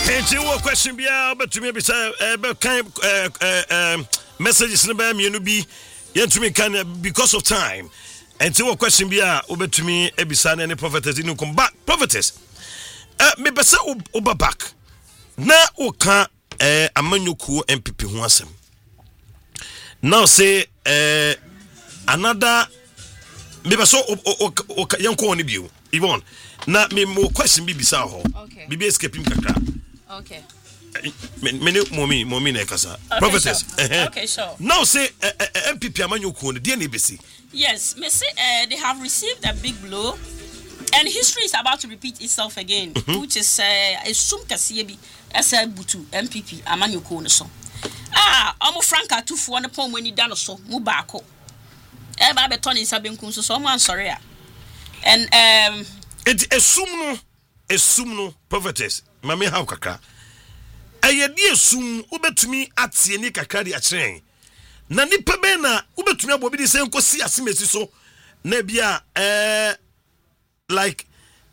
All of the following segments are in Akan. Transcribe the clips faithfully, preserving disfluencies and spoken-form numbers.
Enti wo question bia betumi bi say be kan messages ne ba mienu bi yentumi kan because of time. Enti wo question bia obetumi ebisa na ne prophetess ni come back prophetess. Eh me be say oba back. Na wo kan eh amanyuku M P P ho asem. Now say eh another me be so yanko oni bio. Yvonne. Na me mo question bi bisa ho. Okay. Bibi escape him kakra. Okay. Many mommy, mommy, Nekasa. Okay, Prophetess. Sure. Okay, sure. Now say M P P Amanyuku, the N B C. Yes, me say uh, they have received a big blow, and history is about to repeat itself again, mm-hmm. which is a sum kasiebi as a butu M P P Amanyuku so. Ah, Omo Franka two for one upon when you done so, Mubako. Eba beton is sabin kunso, so I'm sorry. And um, it a sum a sum prophetess. Mami how kaka. Ayedi esum ubetumi atie ni kakra di akire. Na nipa be na ubetumi abobi di se nkosi asemesi so na bia eh like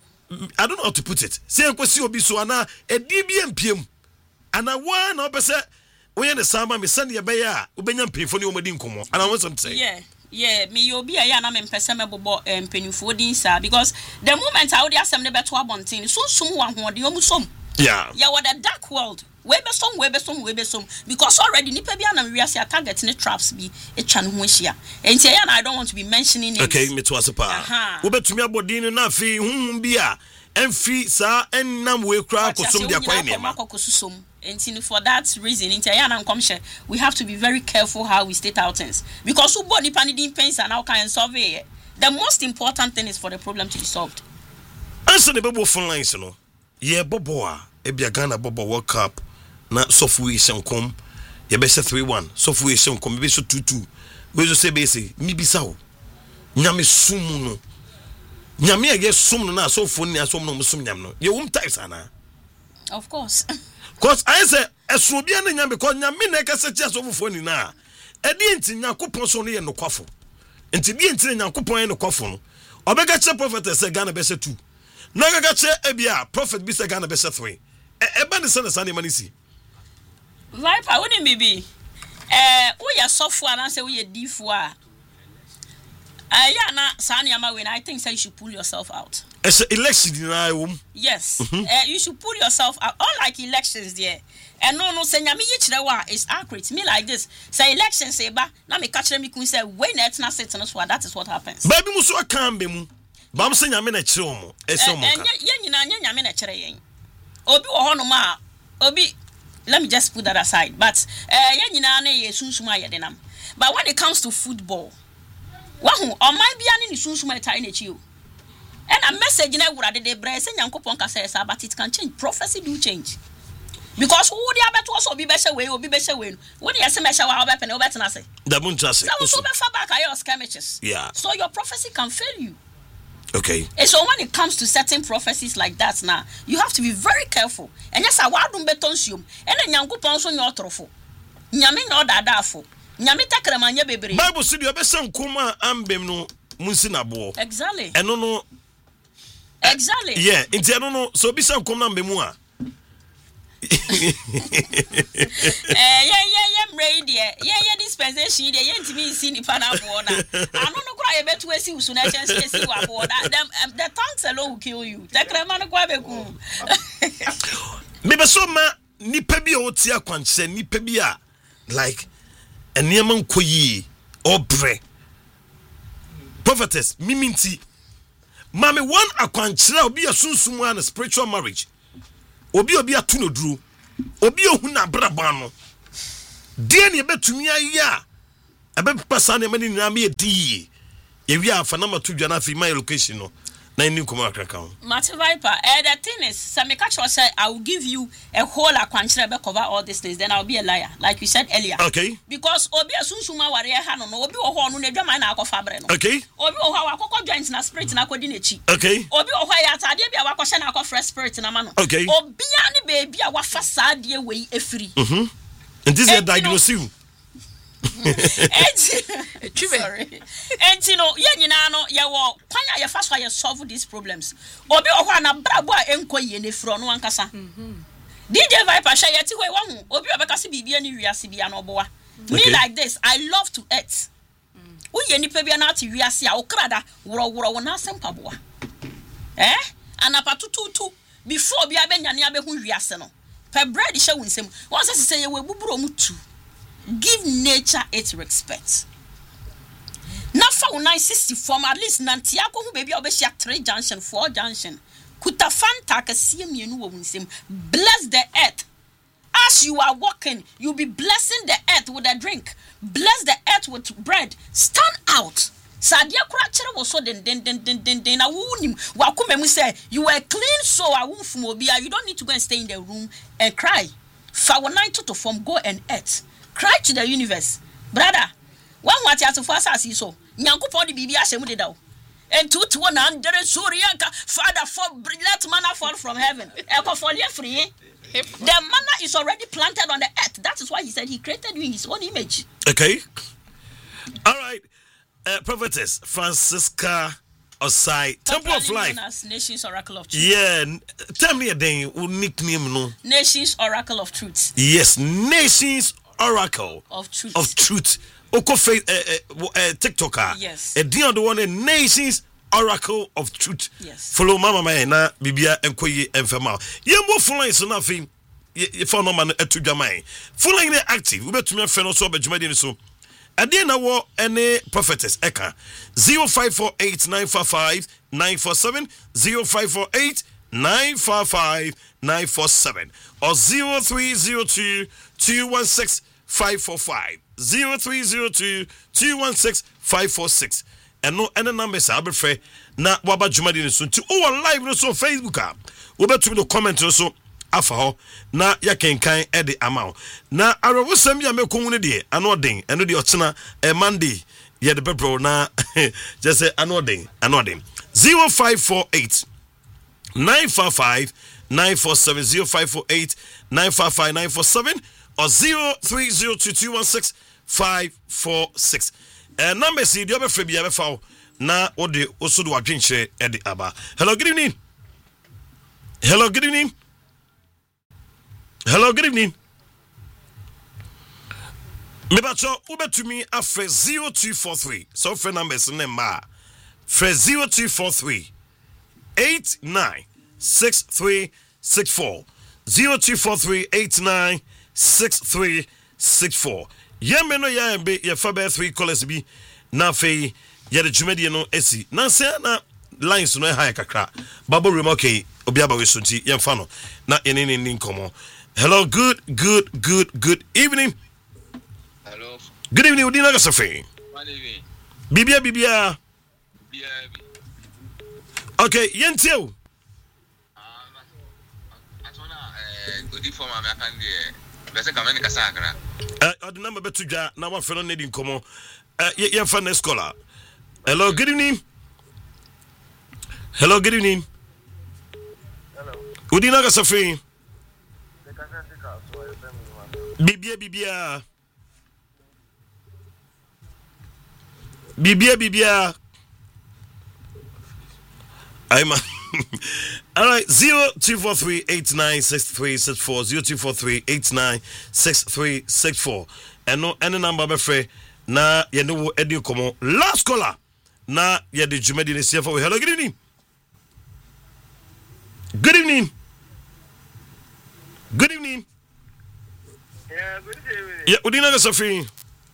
I don't know how to put it. Se nkosi obi so ana edi bi empiem. Ana wa na obese we ne sama me sane ye be ya ubenya mpemfo ne omodi nkomo. Ana want something say. Yeah. Yeah, me you be a ya na me mpese me bobo mpanifo din sa because the moment I would asem ne beto abontin so sum wa ho de omusom. Yeah. Yeah, what a dark world. We be some, we be some, we be some. Because already nipa bi na we are target ne traps bi e twa ne ho ahia. Enti ya na I don't want to be mentioning names. Okay, me to asepa. We betumi abodin na afi hum bi a emfi sa ennam we kra kosum dia kwa ne ma. Enti for that reason, enti ya na nkom hye, we have to be very careful how we state our things. Because who body nipa ni din pains and how can solve it. The most important thing is for the problem to be solved. Answer the bebo phone lines no. Ye bobo a ebia Ghana bobo World Cup na software shenkom ye be say three one software shenkom be so two two we so say be say mi bisa o nyame sum no nyame ye sum no na so phone ni asom no sum nyam no ye wum types ana of course cause I say esu bia na nyam because nyame na ka se chia so phone ni na e di enti nyakopon so no ye no kwafo enti di enti nyakopon ye no kwafo no obega che prophet say Ghana be say two na ga che ebia prophet be say Ghana be say three e ba ne se na sane manisi Viper wouldn't me be eh we are software and say we are D four ah yeah na sane ama when I think say you should pull yourself out. It's election na wom. Yes. Mm-hmm. Uh, you should pull yourself out unlike elections there. And no no say nyame ye kire wa is accurate me like this. Say election say ba na me catch me kun say when net na sit no so that is what happens. Baby mu so kan be mu. Ba mu say nyame na kire omo. E so mo ka. Ye nyina nya nyame na kire yen. Obi wo ho no ma obi let me just put that aside. But uh yeah, nyina na ye sunsuma ye denam. But when it comes to football, wahu o man bia ne sunsuma tai na chi o. And a message na wura de bre say Nyankopon ka say sa but it can change. Prophecy do change. Because who dey abeto so obi be hye we obi be hye we no. When you say me hye wa obi pe na obi tena say. Da mun trust. So so be fa back ayo skirmishes. Yeah. So your prophecy can fail you. Okay. And so when it comes to certain prophecies like that now, you have to be very careful. And yes, I wadum betonsium. And then Nyankopon so nyo trofo. Nyame no dadafo. Nyame takrama nya bebre. Bible studio be say nkoma ambem no munsi na bo. Exactly. And no no exactly. Yeah, inti no no so be say nkoma na ambem a. Eh yeah yeah yeah ready yeah yeah dispensation there yeah ntimi see nipa na bo na anu no kura ye betu esi usu na chance esi wa bo that the tongues alone will kill you takrama no kwa beku me be so ma nipa bi o tia kwanche nipa bi a like enema nkoyi obre prophetess miminti mame one akwanche obi asunsumu an spiritual marriage obi obi atuno duro obi ohun na braba no de ne betumi aya ebe pasa ne mani na me edi ye wi afa na matu dwa na fi my location no na ni kuma akaka Matter Viper eh the thing is some catch say I will give you a whole akwanchire be cover all these things then I'll be a liar like you said earlier. Okay. Because obi asunsuma ware ha no no obi wo ho no na dwama na akofa bre no. Okay. Obi wo ho akokọ joint na spirit na kodi nechi. Okay. Obi wo ho ya atade bia wakọhye na akọ spirit na ma no. Okay. Obi ani baby a wafa saade we efiri. Mhm. And this is a diagnosis. Sorry. And you know, ye nyina no ye wo kwan ya fast why solve these problems. Obi o ho na brabo a enko ye ne fro no ankasa. Mhm. D J Viper share yeti we wahu obi obeka se bibia ni wiase bia no boa. Me like this, I love to eat. Uye nipa bia na ati wiase a okrada woro woro wona sempa boa. Eh? Anapa tututu before bia benya ne abehu wiase no. Per bread she wunsem. Won say say ye we buburo mu tu. Give nature its respect. Na fa one sixty form at least nantia ko hu baby obehia three junction four junction. Kuta fanta kase mienu wo wunsem. Bless the earth. As you are walking, you'll be blessing the earth with a drink. Bless the earth with bread. Stand out. Sadia kura chere wo so den den den den den den na wunim wakome mu say you were clean so awunfum obia. You don't need to go and stay in the room and cry. Fa one night to form go and earth. Cry to the universe. Brother, one what you have to fast as so. Nyankopon di bibia hyem de daw. And two to one hundred Surianka, Father, for let manna fall from heaven. Ekofolie free. The manna is already planted on the earth. That is why he said he created you in his own image. Okay. All right. Uh, Prophetess Francisca Osai, Temple of Life. As Nations Oracle of Truth. Yeah. Tell me again, what nickname no? Nations Oracle of Truth. Yes, Nations Oracle of Truth. Of Truth. Oko faith uh, uh, uh, TikToker. Yes. A deal the one Nations Oracle of Truth. Yes. Follow Mama May na Bibia Enkoye Enfema. Yembo following so nothing. Ye found no man etu jamai. Following the active. We bet me friend also be jumadi so. Ade na wo ene prophetess eka zero five four eight nine four five nine four seven zero five four eight nine four five nine four seven or zero three zero two two one six five four five zero three zero two two one six five four six. And no any numbers I be free na waba jumadi so to o live no so Facebook ah we bet to the comment so afa ho na ya kenkan e de amount na arowosam ya mekon ne de anoden eno de otena e Monday ye de bebro na just say anoden anoden zero five four eight nine four five nine four seven zero five four eight nine four five nine four seven or zero three zero two two one six five four six. Uh, number see the other free foul na ode also do adwenche e de aba. Hello, good evening. Hello, good evening. Hello, good evening. Mebacho ube to me after zero two four three. So for numbers in ma for zero two four three eight nine six three six four zero two four three eight nine six three six four. Yeme no ya be ye fabe three callers bi na fe ye de dwumade no esi na se na lines no high kakra babo remoke obi aba we sunti ye fa no na ene ne ni nkomo. Hello, good good good good evening. Hello. Good evening, Udina Gasafe. Good evening. Bibia Bibia. Bibia. Okay, yentio. Ah, atona eh odi form am akan de be se kamen kasa akra. Eh, odi number betu dwa na wa fe no need nkomo. Eh, ye fa next caller. Hello, good evening. Hello, good evening. Hello. Udina Gasafe. Bibia Bibia. Bibia Bibia. I'm all right. Zero two four three eight nine six three six four zero two four three eight nine six three six four. And no any number be free. Na ye no edi komo last caller. Na ye de jumedi ne C F O. Hello, good evening. Good evening. Good evening. Yeah, good evening. Yeah, Udina Gasafi. Me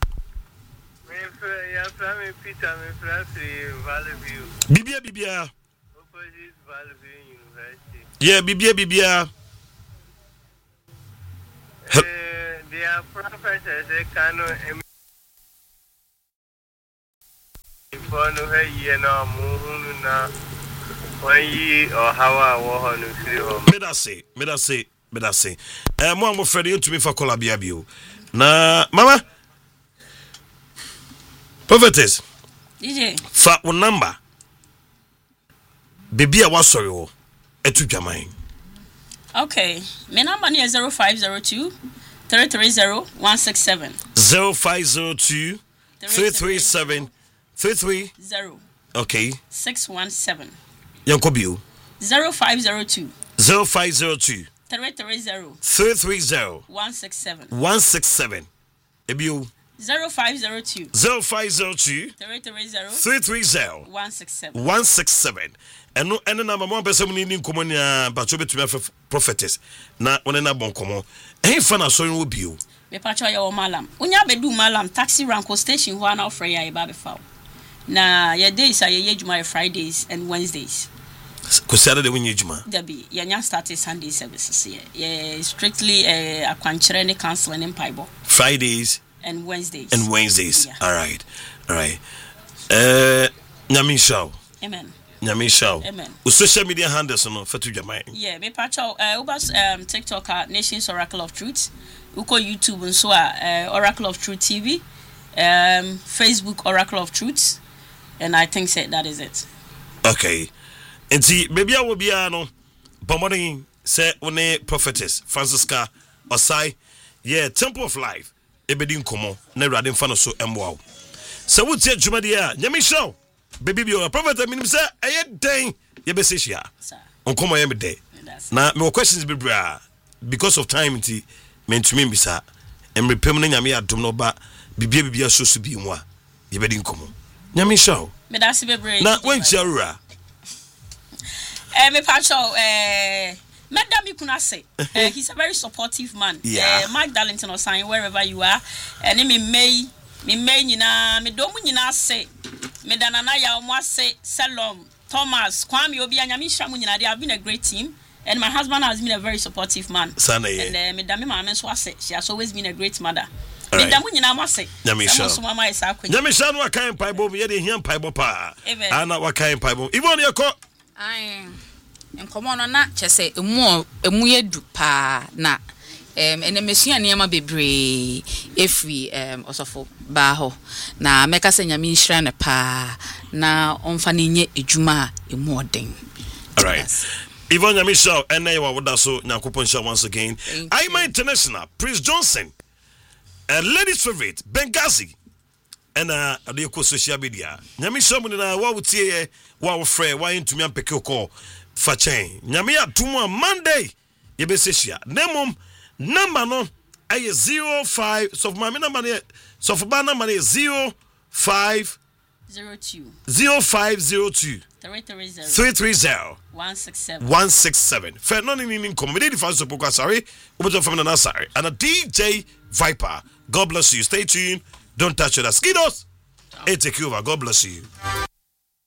yeah, from Peter, me from Valley View. Bibia Bibia. Opposite Valley View University. Yeah, Bibia Bibia. Uh, they are professors, they cannot for no hey na muhunu na one year or how I walk on the home. Me da say, me da say, me da say. Eh, mo am afraid you to me for call bia bio. Na mama. Prophetess. D J. Fa one number. Baby a wasori wo. Etu dwaman. Okay. My number is zero five zero two three three zero one six seven. zero five zero two three three seven three three zero. Okay. six one seven. Yanko bio. zero five zero two zero five zero two three three zero. three three zero. one six seven. one six seven. Ebio. zero five zero two. zero five zero two. three three zero. three three zero. one six seven. one six seven. And no, and number one person in Comonia, but you between prophetess. Now, when I bon come on, ain't fun as so you will be. Me patcho ya o malam. Unya bedu malam taxi ranko station ho na ofre ya e ba be fa. Na your days are your juma Fridays and Wednesdays. Cause Saturday when you juma. There be your nya started Sunday services here. Yeah, strictly uh akwankyere ne counseling in Bible. Fridays and Wednesdays. And Wednesdays. Yeah. All right. All right. Uh Nyami show. Amen. Nyami show. Amen. O social media handles no for to Jamai. Yeah, me patcho uh ubas um TikTok at Nations Oracle of Truth. Uko YouTube and so uh, Oracle of Truth T V. Um Facebook Oracle of Truth. And I think say, that is it. Okay. And see, maybe I will be no Bomoding say one prophetess Francisca Osai. Yeah, Temple of Life. Ebedin komo na radin fa no so emwo. Se wo tie djuma dia, nyame show. Baby bi o prophet minim say eye den ye be sehia. Sir. Onkomo ye me dey. Na me questions be bra because of time nti mentumi mbisa. Emrepem na nyame adom no ba bibia bibia so so bi nwa. Ye bedin komo. Nyame show. Me da se be bra. Na wen chiarura. Eh me pacho eh Madam Ikunase, uh, he's a very supportive man. Yeah. Uh, Mark Darlington or sign wherever you are. And me may, me may, you know, me don't you know say, me danana ya omwa say, Salom, Thomas, Kwame Obi, and Yamisha Munina. They have been a great team. And my husband has been a very supportive man. Sana ye. And uh, me dami mama swase, she has always been a great mother. Right. Me damu nyina mwase. Nyamisha. Samo mama isa kwenye. Nyamisha no akan paibo, ye de hian paibo pa. Amen. Ana wakan paibo. Even yako. Aye. Nkomo no na chese emu emu yedu pa na em ene mesua niam bebre efri em osofo ba ho na meka se nyame nhira ne pa na onfa ne nye ejuma emu oden. All right. Yes. Even Nyamisha and Newa Wodaso Nyakuponsha once again. I'm international Prince Johnson. A ladies favorite Benghazi. And uh the social media. Nyamisha munina wa wutie wa frɛ wa ntumi ampeke ko fa chen. Nyame atomo Monday ye be sehia. Nemom number no ay zero five so for my number so for ba number is zero five zero two zero five zero two three three zero three three zero one six seven one six seven. Fair no ni comedy the fans of sorry. Obo from na sorry. And a D J Viper. God bless you. Stay tuned. Don't touch it. Skidos. Hey, take over. God bless you.